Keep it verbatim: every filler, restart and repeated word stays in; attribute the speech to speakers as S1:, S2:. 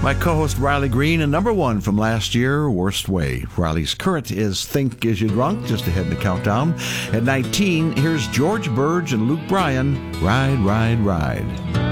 S1: My co-host Riley Green, and number one from last year, Worst Way. Riley's current is Think Is You Drunk, just ahead in the countdown. At nineteen, here's George Burge and Luke Bryan, Ride, Ride, Ride.